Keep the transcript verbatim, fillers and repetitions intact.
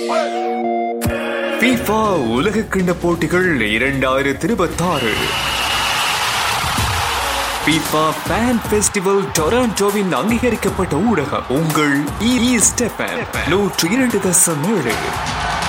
FIFA உலக கிண்ண போட்டிகள் இரண்டாயிரத்தி இருபத்தி ஆறு FIFA Fan Festival டொராண்டோவின் அங்கீகரிக்கப்பட்ட ஊடகம் உங்கள் ஈஸ்ட் எஃப்எம் நூற்று இரண்டு தசம் ஏழு.